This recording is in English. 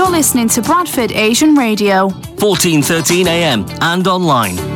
You're listening to Bradford Asian Radio. 1413 AM and online